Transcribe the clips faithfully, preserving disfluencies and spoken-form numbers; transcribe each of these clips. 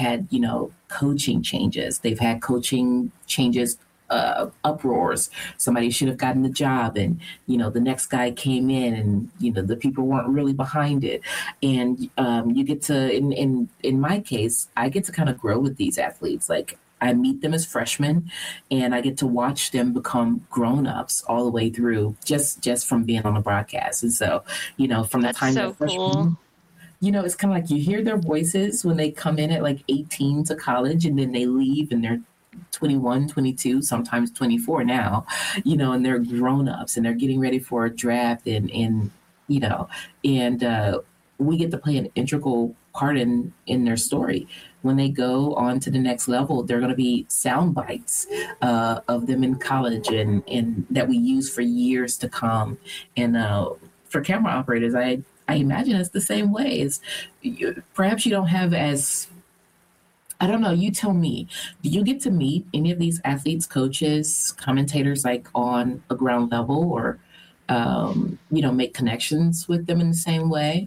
had, you know, coaching changes. They've had coaching changes, uh, uproars. Somebody should have gotten the job, and, you know, the next guy came in, and, you know, the people weren't really behind it. And um, you get to, in, in, in my case, I get to kind of grow with these athletes. Like, I meet them as freshmen, and I get to watch them become grown-ups all the way through, just just from being on the broadcast. And so, you know, from That's the time so they're freshmen, cool. you know, it's kind of like you hear their voices when they come in at like eighteen to college, and then they leave and they're twenty-one, twenty-two, sometimes twenty-four now, you know, and they're grown-ups and they're getting ready for a draft, and, and you know, and uh, we get to play an integral part in, in their story. When they go on to the next level, they're going to be sound bites uh, of them in college, and, and that we use for years to come. And uh, for camera operators, I, I imagine it's the same way. It's, you, perhaps you don't have as, I don't know, you tell me, do you get to meet any of these athletes, coaches, commentators, like on a ground level, or, um, you know, make connections with them in the same way?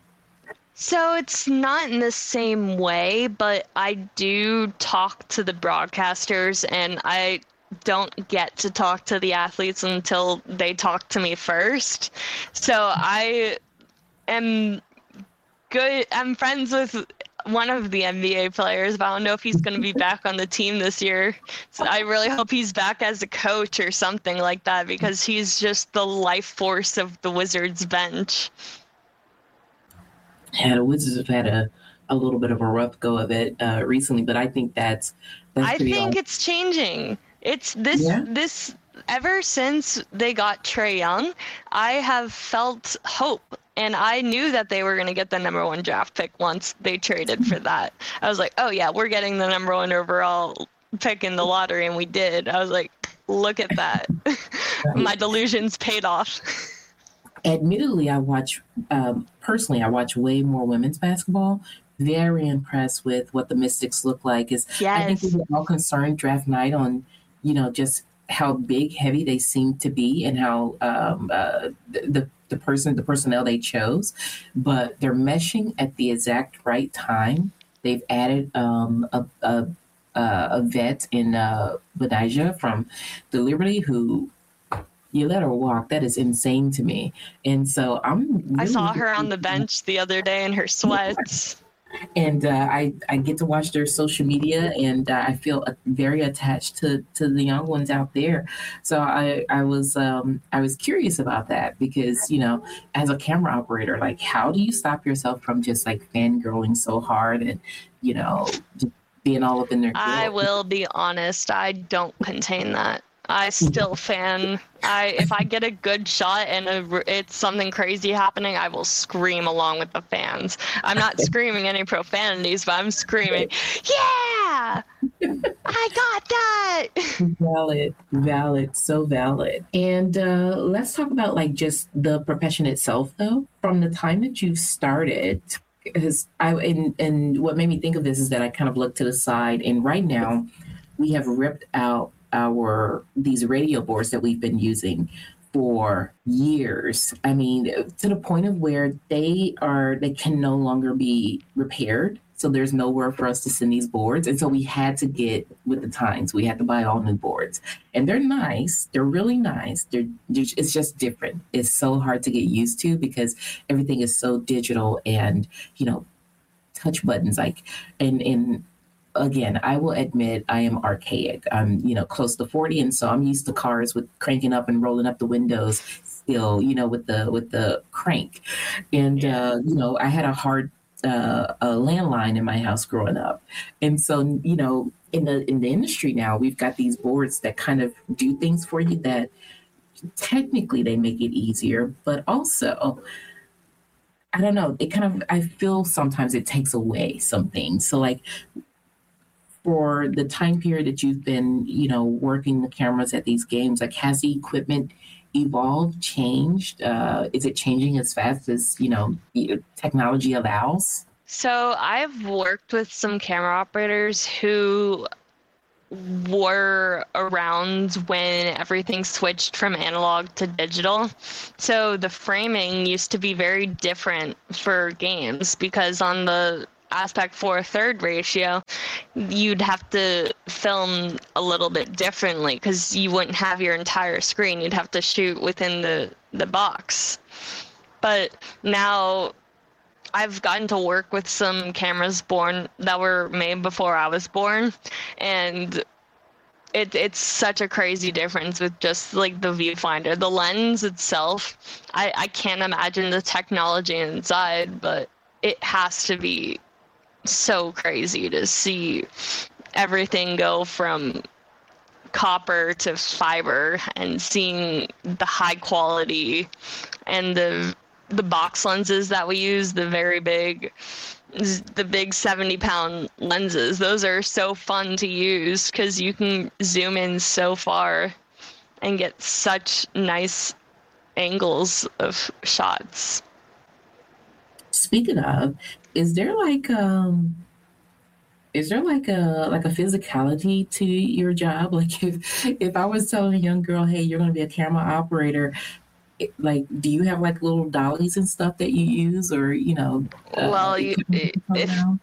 So it's not in the same way, but I do talk to the broadcasters, and I don't get to talk to the athletes until they talk to me first. So I am good. I'm friends with one of the N B A players, but I don't know if he's going to be back on the team this year. So I really hope he's back as a coach or something like that, because he's just the life force of the Wizards bench. Yeah, the Wizards have had a, a little bit of a rough go of it uh, recently, but I think that's, that's I pretty think awesome. It's changing. It's this Yeah. this ever since they got Trae Young, I have felt hope, and I knew that they were going to get the number one draft pick once they traded for that. I was like, oh yeah, we're getting the number one overall pick in the lottery, and we did. I was like, look at that. My delusions paid off. Admittedly, I watch, um, personally, I watch way more women's basketball. Very impressed with what the Mystics look like. Is Yes. I think we were all concerned draft night on, you know, just how big, heavy they seem to be, and how um, uh, the the person, the personnel they chose. But they're meshing at the exact right time. They've added um, a, a a vet in uh, Benijah from the Liberty, who, you let her walk. That is insane to me. And so I'm really I saw her on the bench the other day in her sweats. And uh, I, I get to watch their social media, and uh, I feel uh, very attached to, to the young ones out there. So I, I was um, I was curious about that, because, you know, as a camera operator, like, how do you stop yourself from just like fangirling so hard and, you know, just being all up in their I grill? will be honest, I don't contain that. I still fan. I if I get a good shot and a, it's something crazy happening, I will scream along with the fans. I'm not screaming any profanities, but I'm screaming, yeah, I got that. Valid, valid, so valid. And uh, let's talk about like just the profession itself, though. From the time that you started, because I and and what made me think of this is that I kind of looked to the side, and right now we have ripped out our these radio boards that we've been using for years. I mean, to the point of where they are they can no longer be repaired. So there's nowhere for us to send these boards. And so we had to get with the times. We had to buy all new boards. And they're nice. They're really nice. They're, it's just different. It's so hard to get used to, because everything is so digital and, you know, touch buttons. Like, and, and again, I will admit I am archaic. I'm, you know, close to forty. And so I'm used to cars with cranking up and rolling up the windows still, you know, with the, with the crank. And, uh, you know, I had a hard Uh, a landline in my house growing up. And so, you know, in the in the industry now, we've got these boards that kind of do things for you that technically they make it easier, but also, I don't know, it kind of, I feel sometimes it takes away some things. So like, for the time period that you've been, you know, working the cameras at these games, like, has the equipment evolved, changed? Uh, is it changing as fast as, you know, technology allows? So I've worked with some camera operators who were around when everything switched from analog to digital. So the framing used to be very different for games, because on the aspect four third ratio, you'd have to film a little bit differently because you wouldn't have your entire screen. You'd have to shoot within the, the box. But now I've gotten to work with some cameras born that were made before I was born, and it, it's such a crazy difference with just like the viewfinder. The lens itself, I, I can't imagine the technology inside, but it has to be so crazy to see everything go from copper to fiber and seeing the high quality and the the box lenses that we use, the very big, the big seventy pound lenses. Those are so fun to use because you can zoom in so far and get such nice angles of shots. Speaking of, is there like um is there like a like a physicality to your job? Like if if I was telling a young girl, hey, you're gonna be a camera operator, it- like do you have like little dollies and stuff that you use, or you know uh, Well, you, equipment to come if down?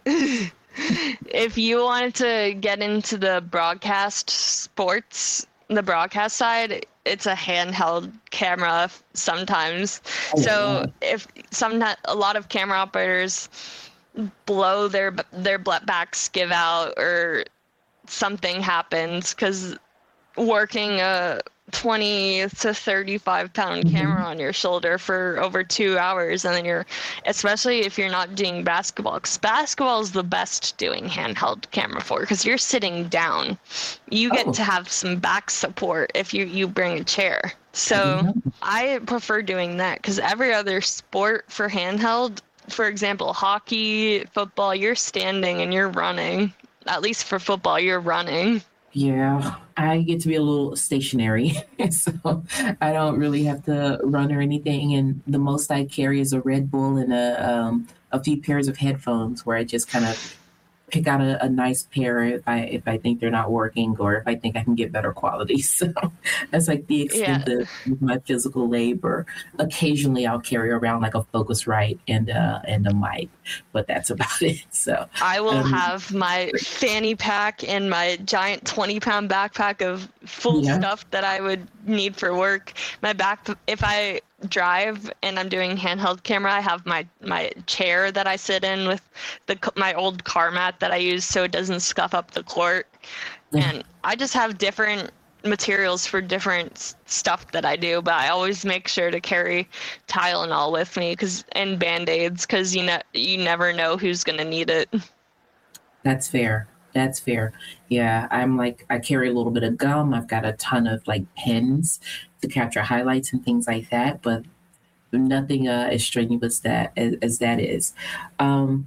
if you wanted to get into the broadcast sports, the broadcast side, it's a handheld camera sometimes. Oh, So wow. if sometimes a lot of camera operators blow their their bl- backs give out or something happens because working a twenty to thirty-five pound camera Mhm. on your shoulder for over two hours and then you're, especially if you're not doing basketball, because basketball is the best doing handheld camera for because you're sitting down. You get Oh, to have some back support if you you bring a chair. I didn't So know. I prefer doing that because every other sport for handheld, for example, hockey, football, you're standing and you're running. At least for football, you're running. Yeah, I get to be a little stationary, so I don't really have to run or anything. And the most I carry is a Red Bull and a um, a few pairs of headphones, where I just kind of pick out a, a nice pair if I if I think they're not working or if I think I can get better quality. So that's like the Yeah. extent of my physical labor. Occasionally, I'll carry around like a Focusrite and uh and a mic, but that's about it. So I I will don't. have my fanny pack and my giant twenty pound backpack of full Yeah. stuff that I would need for work. My back, if I drive and I'm doing handheld camera, I have my, my chair that I sit in with the my old car mat that I use so it doesn't scuff up the court. And I just have different materials for different stuff that I do, but I always make sure to carry Tylenol with me cause, and Band-Aids because you know you never know who's gonna need it. That's fair. That's fair. Yeah, I'm like I carry a little bit of gum. I've got a ton of like pens to capture highlights and things like that, but nothing uh, as strenuous that as, as that is. Um,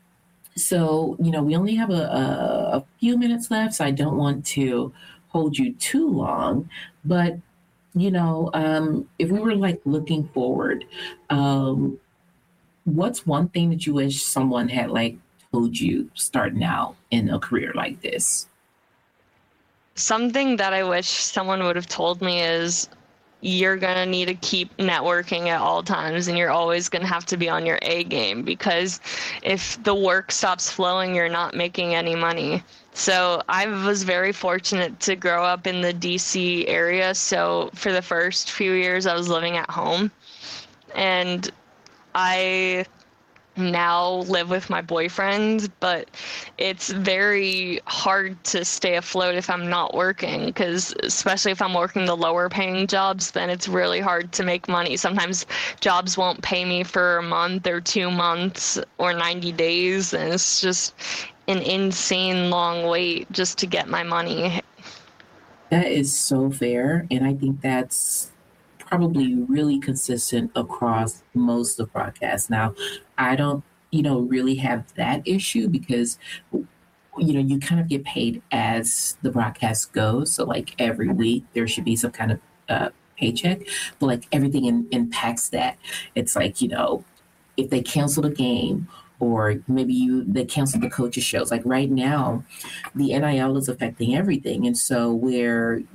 so you know, we only have a, a, a few minutes left, so I don't want to hold you too long. But you know, um, if we were like looking forward, um, what's one thing that you wish someone had like told you starting out in a career like this? Something that I wish someone would have told me is you're going to need to keep networking at all times and you're always going to have to be on your A game because if the work stops flowing, you're not making any money. So I was very fortunate to grow up in the D C area. So for the first few years, I was living at home and I now live with my boyfriend, but it's very hard to stay afloat if I'm not working because especially if I'm working the lower paying jobs, then it's really hard to make money. Sometimes jobs won't pay me for a month or two months or ninety days, and it's just an insane long wait just to get my money. That is so fair. And I think that's probably really consistent across most of broadcasts. Now, I don't, you know, really have that issue because, you know, you kind of get paid as the broadcast goes. So, like every week, there should be some kind of uh, paycheck, but like everything in, impacts that. It's like, you know, if they cancel the game or maybe you they cancel the coaches shows like right now the N I L is affecting everything, and so where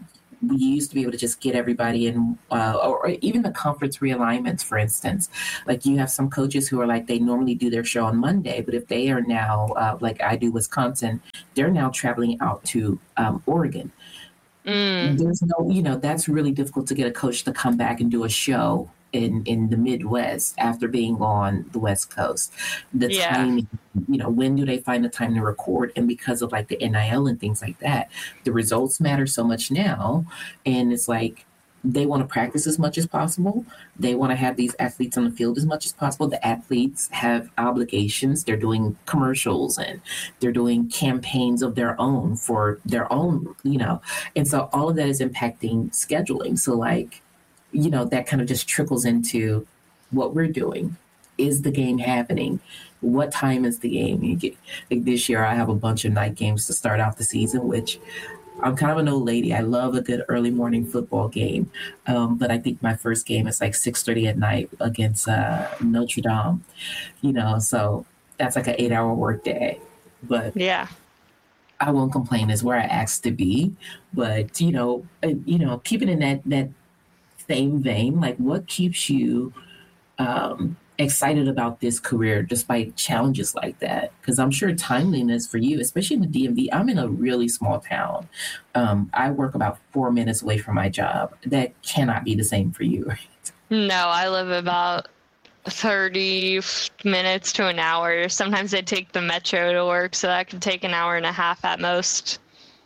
we used to be able to just get everybody in, uh, or, or even the conference realignments, for instance. Like you have some coaches who are like, they normally do their show on Monday, but if they are now, uh, like I do Wisconsin, they're now traveling out to um, Oregon. Mm. There's no, you know, that's really difficult to get a coach to come back and do a show in, in the Midwest after being on the West Coast. The Yeah. timing, you know, when do they find the time to record? And because of like the N I L and things like that, the results matter so much now. And it's like, they want to practice as much as possible. They want to have these athletes on the field as much as possible. The athletes have obligations. They're doing commercials and they're doing campaigns of their own for their own, you know. And so all of that is impacting scheduling. So like, you know, that kind of just trickles into what we're doing. Is the game happening? What time is the game? You get, like this year, I have a bunch of night games to start off the season, which I'm kind of an old lady. I love a good early morning football game. Um, but I think my first game is like six thirty at night against uh, Notre Dame, you know, so that's like an eight hour work day. But yeah, I won't complain. It's where I asked to be. But, you know, uh, you know, keeping in that, that same vein, like what keeps you um, excited about this career despite challenges like that? Because I'm sure timeliness for you, especially in the D M V, I'm in a really small town. Um, I work about four minutes away from my job. That cannot be the same for you, right? No, I live about thirty minutes to an hour. Sometimes I take the metro to work, so that can take an hour and a half at most.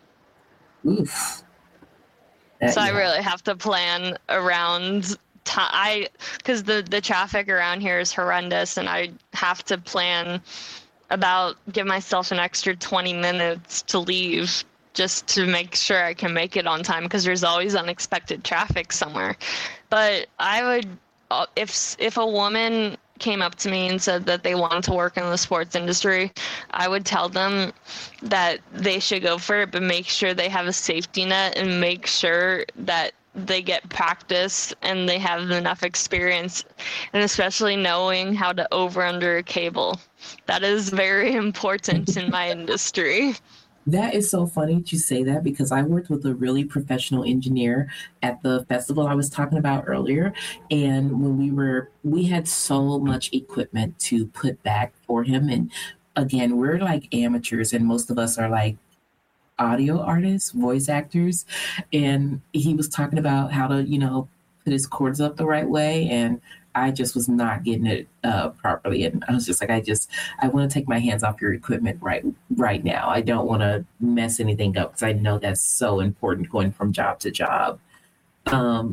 Oof. That, so yeah. I really have to plan around I because the the traffic around here is horrendous, and I have to plan about give myself an extra twenty minutes to leave just to make sure I can make it on time, because there's always unexpected traffic somewhere. But I would if if a woman came up to me and said that they wanted to work in the sports industry, I would tell them that they should go for it, but make sure they have a safety net and make sure that they get practice and they have enough experience, and especially knowing how to over under a cable. That is very important in my industry. That is so funny that you say that, because I worked with a really professional engineer at the festival I was talking about earlier. And when we were, we had so much equipment to put back for him. And again, we're like amateurs, and most of us are like audio artists, voice actors. And he was talking about how to, you know, put his cords up the right way. And I just was not getting it uh, properly. And I was just like, I just, I want to take my hands off your equipment right right now. I don't want to mess anything up, because I know that's so important going from job to job. Um,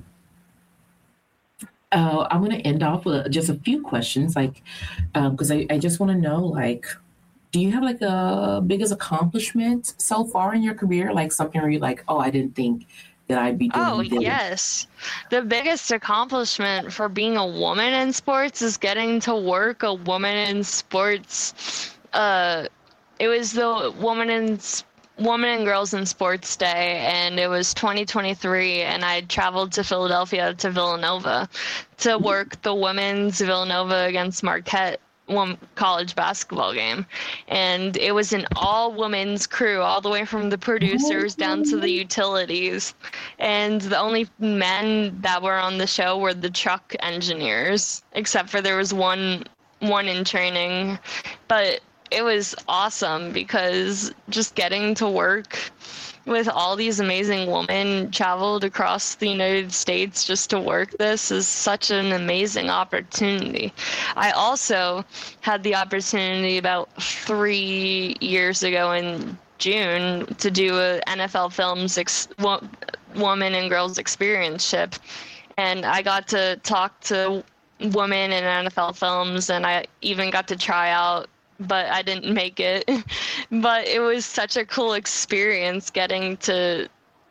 uh, I'm going to end off with just a few questions, like, because um, I, I just want to know, like, do you have like a biggest accomplishment so far in your career? Like something where you're like, oh, I didn't think that I'd be doing Oh, this. yes. The biggest accomplishment for being a woman in sports is getting to work a woman in sports. Uh, it was the Woman in Woman and Girls in Sports Day, and it was twenty twenty-three, and I traveled to Philadelphia to Villanova to work the women's Villanova against Marquette one college basketball game. And it was an all women's crew, all the way from the producers down to the utilities. And the only men that were on the show were the truck engineers, except for there was one one in training. But it was awesome, because just getting to work with all these amazing women, traveled across the United States just to work this, is such an amazing opportunity. I also had the opportunity about three years ago in June to do a N F L Films ex- Woman and Girls Experience-ship, and I got to talk to women in N F L Films, and I even got to try out, but I didn't make it. But it was such a cool experience getting to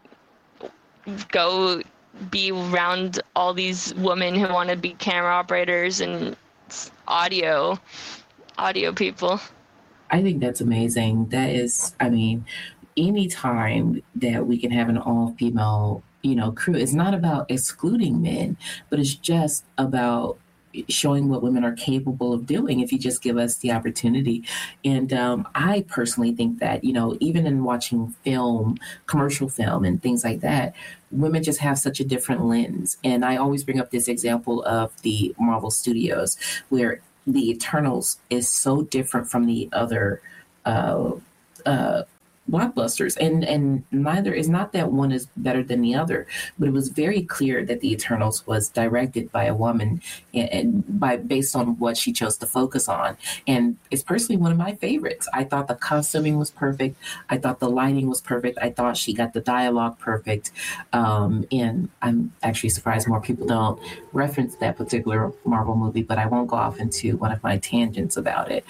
go be around all these women who want to be camera operators and audio audio people. I think that's amazing. That is, I mean, any time that we can have an all-female, you know, crew, it's not about excluding men, but it's just about showing what women are capable of doing if you just give us the opportunity. And um, I personally think that, you know, even in watching film, commercial film and things like that, women just have such a different lens. And I always bring up this example of the Marvel Studios, where the Eternals is so different from the other uh, uh, blockbusters, and and neither is not that one is better than the other, but it was very clear that the Eternals was directed by a woman, and, and by based on what she chose to focus on. And it's personally one of my favorites. I thought the costuming was perfect. I thought the lighting was perfect. I thought she got the dialogue perfect. Um, and I'm actually surprised more people don't reference that particular Marvel movie, but I won't go off into one of my tangents about it.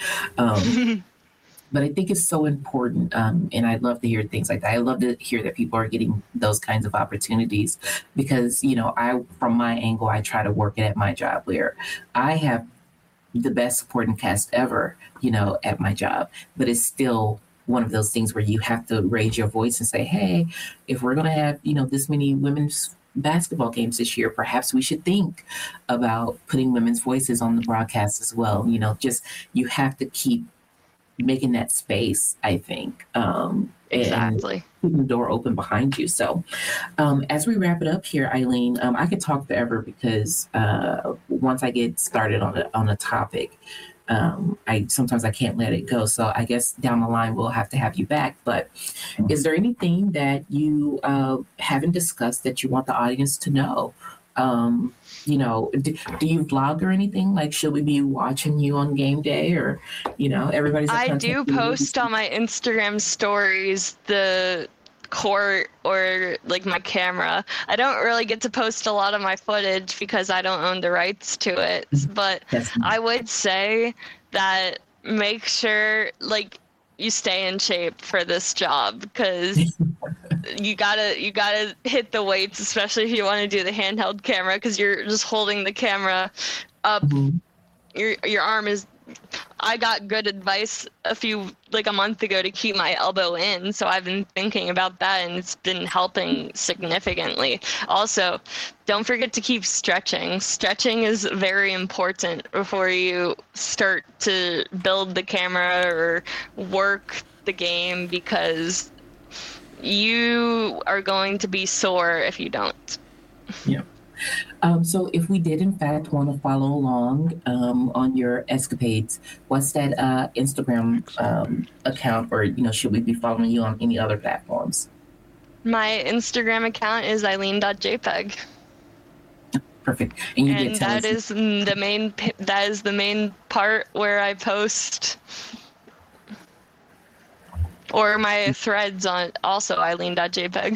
Um, But I think it's so important, um, and I'd love to hear things like that. I love to hear that people are getting those kinds of opportunities because, you know, I, from my angle, I try to work it at my job where I have the best supporting cast ever, you know, at my job. But it's still one of those things where you have to raise your voice and say, hey, if we're going to have, you know, this many women's basketball games this year, perhaps we should think about putting women's voices on the broadcast as well. You know, just you have to keep making that space, I think. Um, exactly. And keeping the door open behind you. So um, as we wrap it up here, Eileen, um, I could talk forever because uh, once I get started on a, on a topic, um, I sometimes I can't let it go. So I guess down the line, we'll have to have you back. But is there anything that you uh, haven't discussed that you want the audience to know? Um, you know, do, do you vlog or anything? Like, should we be watching you on game day, or, you know, everybody's. I do post on my Instagram stories the court or like my camera. I don't really get to post a lot of my footage because I don't own the rights to it. But I would say that make sure like you stay in shape for this job because you gotta you gotta hit the weights, especially if you want to do the handheld camera, because you're just holding the camera up. Mm-hmm. Your your arm is. I got good advice a few like a month ago to keep my elbow in, so I've been thinking about that, and it's been helping significantly. Also, don't forget to keep stretching. Stretching is very important before you start to build the camera or work the game, because you are going to be sore if you don't. Yeah. Um, so if we did, in fact, want to follow along um, on your escapades, what's that uh, Instagram um, account, or, you know, should we be following you on any other platforms? My Instagram account is eileen dot j p e g. Perfect. And, you and that is the main that is the main part where I post, or my threads on also eileen dot j p e g.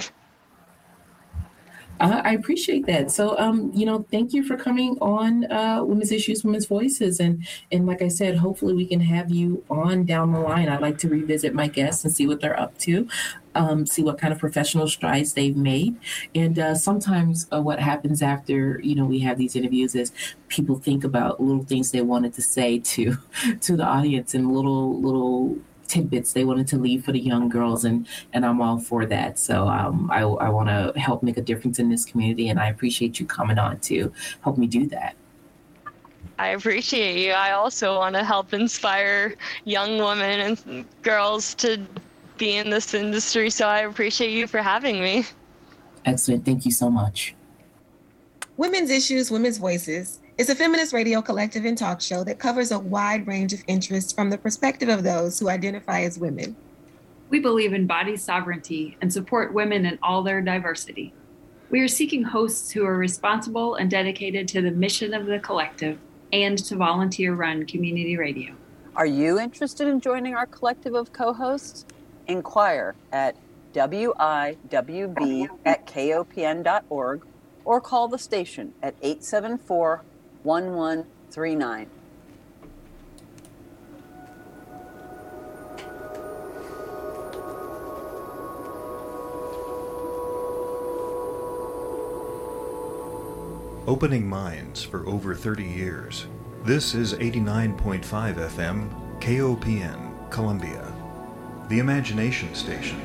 Uh, I appreciate that. So, um, you know, thank you for coming on uh, Women's Issues, Women's Voices. And, and like I said, hopefully we can have you on down the line. I'd like to revisit my guests and see what they're up to, um, see what kind of professional strides they've made. And uh, sometimes uh, what happens after, you know, we have these interviews is people think about little things they wanted to say to to the audience, and little, little tidbits they wanted to leave for the young girls, and and I'm all for that. So um, I, I want to help make a difference in this community, and I appreciate you coming on to help me do that. I appreciate you. I also want to help inspire young women and girls to be in this industry, so I appreciate you for having me. Excellent. Thank you so much. Women's Issues, Women's Voices is a feminist radio collective and talk show that covers a wide range of interests from the perspective of those who identify as women. We believe in body sovereignty and support women in all their diversity. We are seeking hosts who are responsible and dedicated to the mission of the collective and to volunteer-run community radio. Are you interested in joining our collective of co-hosts? Inquire at w i w b at k o p n dot org or call the station at eight seven four, one one three nine. Opening minds for over thirty years. This is eighty-nine point five F M, K O P N, Columbia, the Imagination Station.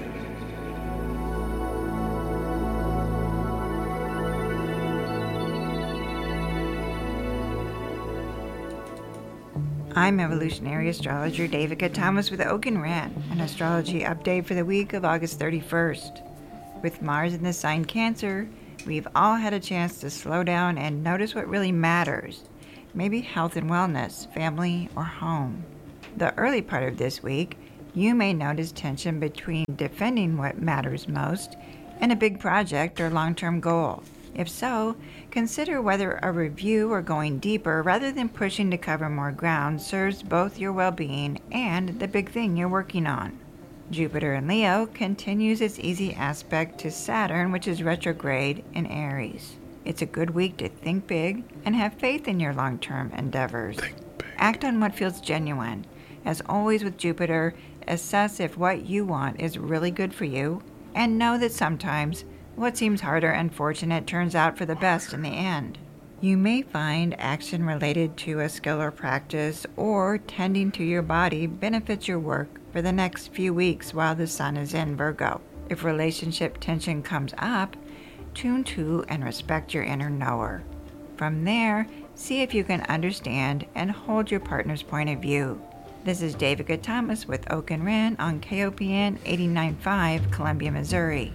I'm evolutionary astrologer Devika Thomas with Oak and Rand, an astrology update for the week of August thirty-first. With Mars in the sign Cancer, we've all had a chance to slow down and notice what really matters. Maybe health and wellness, family, or home. The early part of this week, you may notice tension between defending what matters most and a big project or long-term goal. If so, consider whether a review or going deeper rather than pushing to cover more ground serves both your well-being and the big thing you're working on. Jupiter in Leo continues its easy aspect to Saturn, which is retrograde in Aries. It's a good week to think big and have faith in your long-term endeavors. Act on what feels genuine. As always with Jupiter, assess if what you want is really good for you, and know that sometimes what seems harder and fortunate turns out for the best in the end. You may find action related to a skill or practice or tending to your body benefits your work for the next few weeks while the sun is in Virgo. If relationship tension comes up, tune to and respect your inner knower. From there, see if you can understand and hold your partner's point of view. This is Devika Thomas with Oak and Rand on K O P N eighty-nine point five, Columbia, Missouri.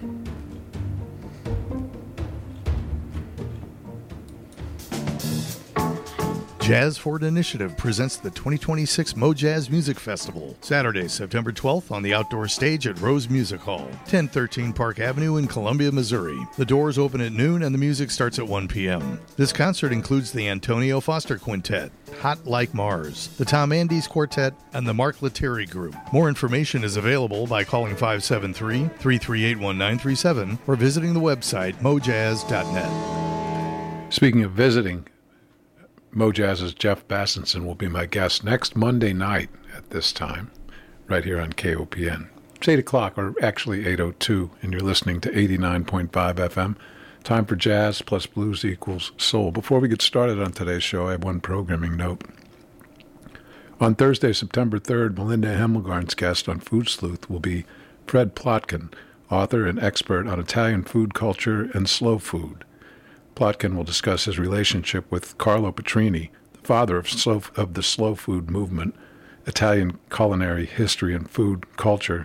Jazz Forward Initiative presents the twenty twenty-six Mojazz Music Festival, Saturday, September twelfth on the outdoor stage at Rose Music Hall, ten thirteen Park Avenue in Columbia, Missouri. The doors open at noon and the music starts at one p.m. This concert includes the Antonio Foster Quintet, Hot Like Mars, the Tom Andes Quartet, and the Mark Lettieri Group. More information is available by calling five seven three, three three eight, one nine three seven or visiting the website mojazz dot net. Speaking of visiting, Mojazz's Jeff Bassenson will be my guest next Monday night at this time, right here on K O P N. It's eight o'clock, or actually eight oh two, and you're listening to eighty-nine point five F M. Time for jazz plus blues equals soul. Before we get started on today's show, I have one programming note. On Thursday, September third, Melinda Hemmelgarn's guest on Food Sleuth will be Fred Plotkin, author and expert on Italian food culture and slow food. Plotkin will discuss his relationship with Carlo Petrini, the father of, slow, of the slow food movement, Italian culinary history and food culture,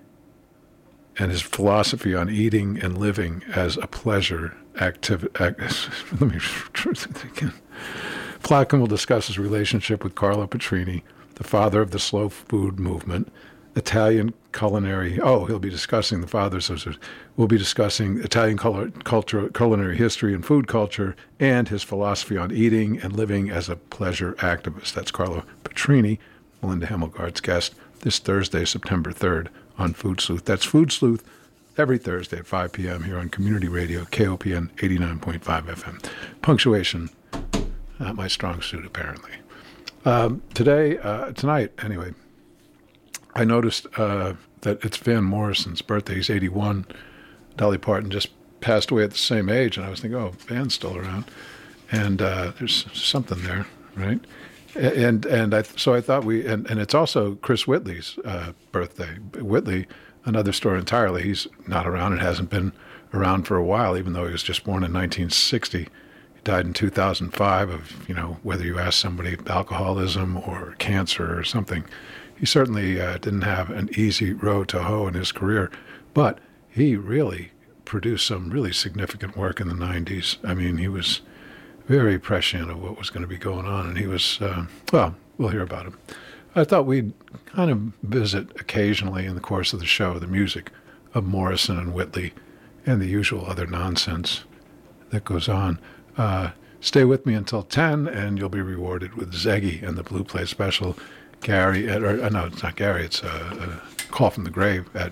and his philosophy on eating and living as a pleasure activity. Act, let me try that again. Plotkin will discuss his relationship with Carlo Petrini, the father of the slow food movement, Italian culinary. Oh, he'll be discussing the fathers. We'll be discussing Italian color, culture, culinary history and food culture, and his philosophy on eating and living as a pleasure activist. That's Carlo Petrini, Melinda Hemmelgarn's guest, this Thursday, September third, on Food Sleuth. That's Food Sleuth every Thursday at five p.m. here on Community Radio, K O P N eighty-nine point five F M. Punctuation, not my strong suit, apparently. Um, today, uh, tonight, anyway. I noticed uh, that it's Van Morrison's birthday. He's eighty-one. Dolly Parton just passed away at the same age, and I was thinking, oh, Van's still around. And uh, there's something there, right? And and I so I thought we, and, and it's also Chris Whitley's uh, birthday. Whitley, another story entirely. He's not around and hasn't been around for a while, even though he was just born in nineteen sixty. He died in two thousand five of, you know, whether you ask somebody alcoholism or cancer or something. He certainly uh, didn't have an easy road to hoe in his career, but he really produced some really significant work in the nineties. I mean, he was very prescient of what was going to be going on, and he was, uh, well, we'll hear about him. I thought we'd kind of visit occasionally in the course of the show the music of Morrison and Whitley and the usual other nonsense that goes on. Uh, stay with me until ten, and you'll be rewarded with Zeggy and the Blue Play Special. Gary, or, or no, it's not Gary, it's a, a Call from the Grave at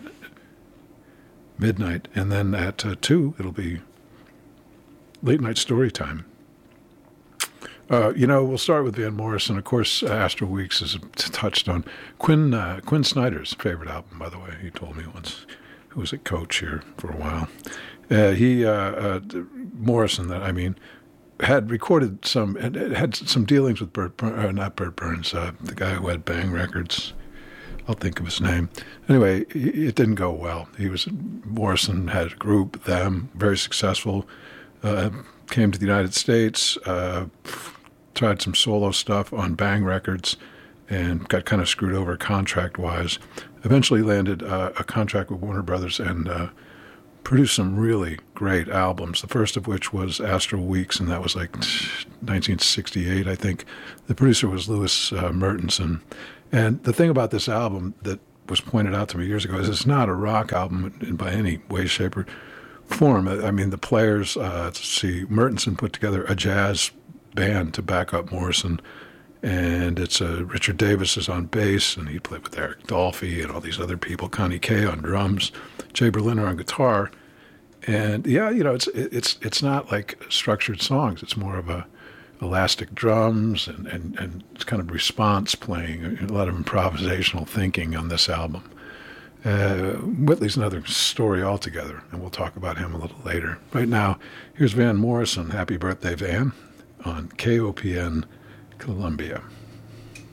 midnight. And then at uh, two, it'll be late night story time. Uh, you know, we'll start with Van Morrison. Of course, uh, Astral Weeks is touched on. Quinn, uh, Quinn Snyder's favorite album, by the way, he told me once, who was a coach here for a while. Uh, he, uh, uh, Morrison, that I mean, had recorded some, had, had some dealings with Burt, uh, not Burt Burns, uh, the guy who had Bang Records. I'll think of his name. Anyway, it didn't go well. He was, Morrison had a group, them, very successful, uh, came to the United States, uh, tried some solo stuff on Bang Records, and got kind of screwed over contract-wise. Eventually landed uh, a contract with Warner Brothers and uh, produced some really great albums, the first of which was Astral Weeks, and that was like nineteen sixty-eight, I think. The producer was Louis uh, Mertenson. And the thing about this album that was pointed out to me years ago is it's not a rock album in, by any way, shape, or form. I mean, the players, uh, let's see, Mertenson put together a jazz band to back up Morrison, and it's uh, Richard Davis is on bass, and he played with Eric Dolphy and all these other people, Connie Kay on drums, Jay Berliner on guitar. And yeah, you know, it's it's it's not like structured songs. It's more of a elastic drums and, and, and it's kind of response playing, a lot of improvisational thinking on this album. Uh, Whitley's another story altogether, and we'll talk about him a little later. Right now, here's Van Morrison, Happy Birthday, Van, on K O P N Columbia.